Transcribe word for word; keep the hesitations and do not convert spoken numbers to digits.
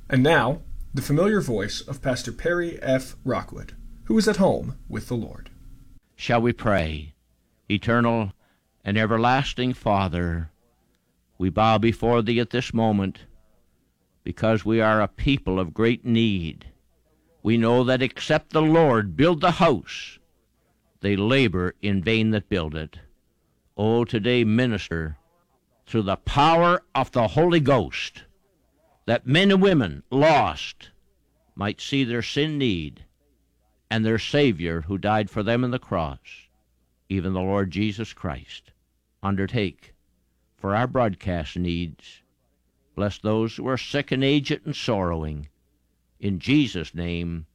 And now, the familiar voice of Pastor Perry F. Rockwood, who is at home with the Lord. Shall we pray? Eternal and everlasting Father, we bow before Thee at this moment because we are a people of great need. We know that except the Lord build the house, they labor in vain that build it. Oh, today minister through the power of the Holy Ghost, that men and women lost might see their sin need and their Savior who died for them on the cross, even the Lord Jesus Christ. Undertake for our broadcast needs. Bless those who are sick and aged and sorrowing. In Jesus' name,